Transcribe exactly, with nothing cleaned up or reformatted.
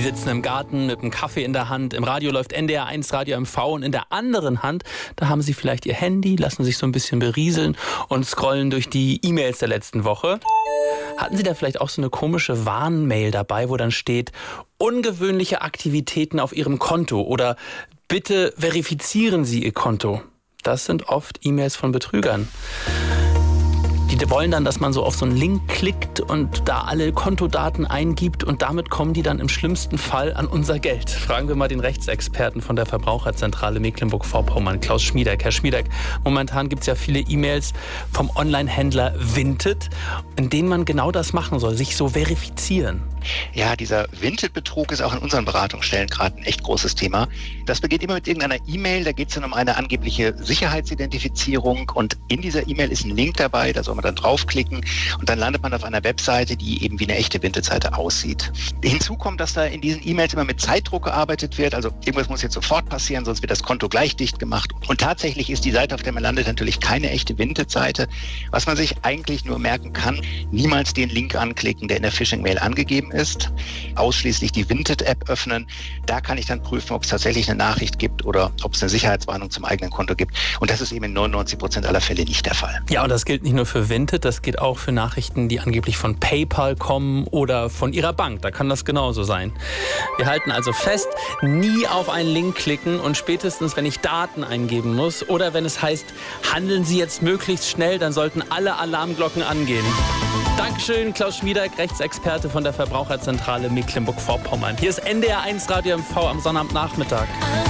sitzen im Garten mit einem Kaffee in der Hand, im Radio läuft N D R eins Radio M V und in der anderen Hand, da haben Sie vielleicht Ihr Handy, lassen sich so ein bisschen berieseln und scrollen durch die E-Mails der letzten Woche. Hatten Sie da vielleicht auch so eine komische Warnmail dabei, wo dann steht, ungewöhnliche Aktivitäten auf Ihrem Konto oder bitte verifizieren Sie Ihr Konto? Das sind oft E-Mails von Betrügern. Die wollen dann, dass man so auf so einen Link klickt und da alle Kontodaten eingibt und damit kommen die dann im schlimmsten Fall an unser Geld. Fragen wir mal den Rechtsexperten von der Verbraucherzentrale Mecklenburg-Vorpommern, Klaus Schmiedeck. Herr Schmiedeck, momentan gibt es ja viele E-Mails vom Online-Händler Vinted, in denen man genau das machen soll, sich so verifizieren. Ja, dieser Vinted-Betrug ist auch in unseren Beratungsstellen gerade ein echt großes Thema. Das beginnt immer mit irgendeiner E-Mail, da geht es dann um eine angebliche Sicherheitsidentifizierung und in dieser E-Mail ist ein Link dabei, da soll man dann draufklicken und dann landet man auf einer Webseite, die eben wie eine echte Vinted-Seite aussieht. Hinzu kommt, dass da in diesen E-Mails immer mit Zeitdruck gearbeitet wird, also irgendwas muss jetzt sofort passieren, sonst wird das Konto gleich dicht gemacht. Und tatsächlich ist die Seite, auf der man landet, natürlich keine echte Vinted-Seite. Was man sich eigentlich nur merken kann, niemals den Link anklicken, der in der Phishing-Mail angegeben ist. Ausschließlich die Vinted-App öffnen. Da kann ich dann prüfen, ob es tatsächlich eine Nachricht gibt oder ob es eine Sicherheitswarnung zum eigenen Konto gibt. Und das ist eben in neunundneunzig Prozent aller Fälle nicht der Fall. Ja, und das gilt nicht nur für Vinted, das geht auch für Nachrichten, die angeblich von PayPal kommen oder von Ihrer Bank. Da kann das genauso sein. Wir halten also fest, nie auf einen Link klicken und spätestens, wenn ich Daten eingeben muss oder wenn es heißt, handeln Sie jetzt möglichst schnell, dann sollten alle Alarmglocken angehen. Dankeschön, Klaus Schmiedeck, Rechtsexperte von der Verbraucherzentrale Mecklenburg-Vorpommern. Hier ist N D R eins Radio M V am Sonnabendnachmittag.